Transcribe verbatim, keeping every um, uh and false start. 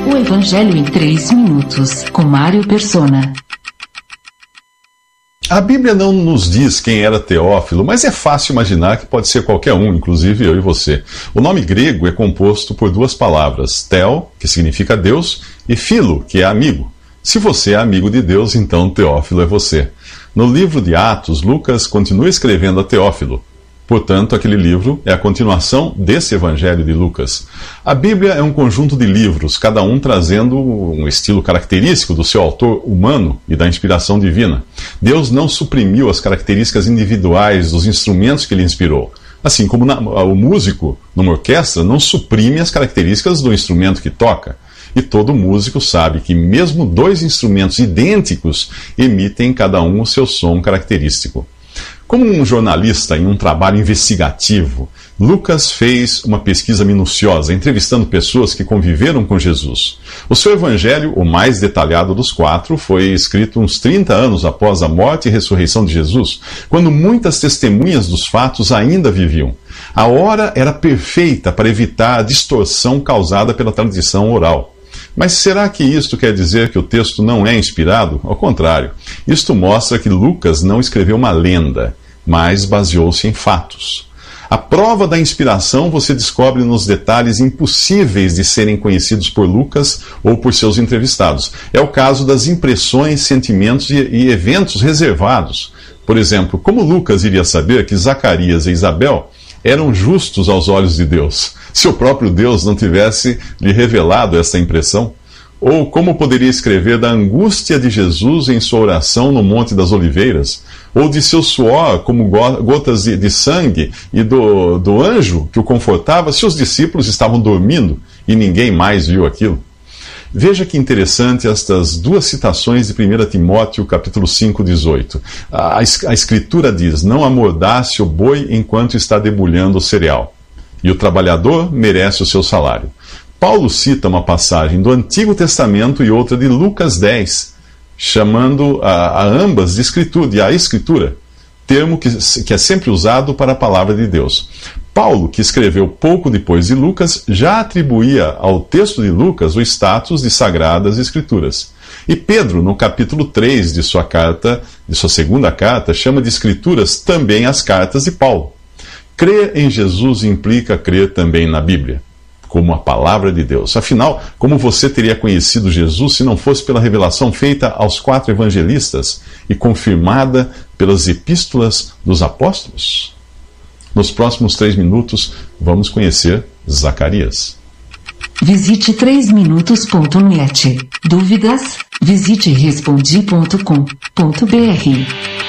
O Evangelho em três minutos, com Mário Persona. A Bíblia não nos diz quem era Teófilo, mas é fácil imaginar que pode ser qualquer um, inclusive eu e você. O nome grego é composto por duas palavras, Theo, que significa Deus, e Philo, que é amigo. Se você é amigo de Deus, então Teófilo é você. No livro de Atos, Lucas continua escrevendo a Teófilo. Portanto, aquele livro é a continuação desse Evangelho de Lucas. A Bíblia é um conjunto de livros, cada um trazendo um estilo característico do seu autor humano e da inspiração divina. Deus não suprimiu as características individuais dos instrumentos que ele inspirou. Assim como na, o músico, numa orquestra, não suprime as características do instrumento que toca. E todo músico sabe que mesmo dois instrumentos idênticos emitem cada um o seu som característico. Como um jornalista em um trabalho investigativo, Lucas fez uma pesquisa minuciosa, entrevistando pessoas que conviveram com Jesus. O seu evangelho, o mais detalhado dos quatro, foi escrito uns trinta anos após a morte e ressurreição de Jesus, quando muitas testemunhas dos fatos ainda viviam. A hora era perfeita para evitar a distorção causada pela tradição oral. Mas será que isto quer dizer que o texto não é inspirado? Ao contrário, isto mostra que Lucas não escreveu uma lenda, mas baseou-se em fatos. A prova da inspiração você descobre nos detalhes impossíveis de serem conhecidos por Lucas ou por seus entrevistados. É o caso das impressões, sentimentos e, e eventos reservados. Por exemplo, como Lucas iria saber que Zacarias e Isabel eram justos aos olhos de Deus, se o próprio Deus não tivesse lhe revelado essa impressão? Ou como poderia escrever da angústia de Jesus em sua oração no Monte das Oliveiras? Ou de seu suor como gotas de, de sangue e do, do anjo que o confortava se os discípulos estavam dormindo e ninguém mais viu aquilo? Veja que interessante estas duas citações de primeiro Timóteo, capítulo cinco, dezoito. A, a Escritura diz, não amordace o boi enquanto está debulhando o cereal, e o trabalhador merece o seu salário. Paulo cita uma passagem do Antigo Testamento e outra de Lucas dez, chamando a, a ambas de escritura, de a Escritura, termo que, que é sempre usado para a palavra de Deus. Paulo, que escreveu pouco depois de Lucas, já atribuía ao texto de Lucas o status de Sagradas Escrituras. E Pedro, no capítulo três de sua carta, de sua segunda carta, chama de Escrituras também as cartas de Paulo. Crer em Jesus implica crer também na Bíblia, como a palavra de Deus. Afinal, como você teria conhecido Jesus se não fosse pela revelação feita aos quatro evangelistas e confirmada pelas epístolas dos apóstolos? Nos próximos três minutos, vamos conhecer Zacarias. Visite três minutos ponto net. Dúvidas? Visite respondi ponto com ponto br.